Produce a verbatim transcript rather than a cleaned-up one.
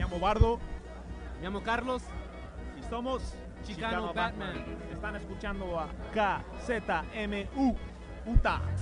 llamo Bardo Me llamo Carlos. y somos Chicano Batman. Están escuchando a K Z M U. Uta.